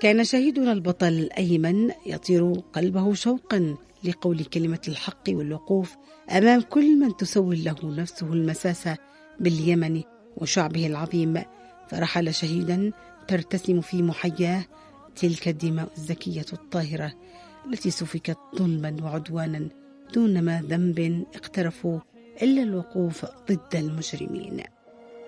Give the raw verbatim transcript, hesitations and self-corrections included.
كان شهيدنا البطل أيمن يطير قلبه شوقا لقول كلمة الحق والوقوف أمام كل من تسول له نفسه المساسة باليمن وشعبه العظيم، فرحل شهيدا ترتسم في محياه تلك الدماء الزكية الطاهرة التي سفكت ظلما وعدوانا دون ما ذنب اقترفوا إلا الوقوف ضد المجرمين.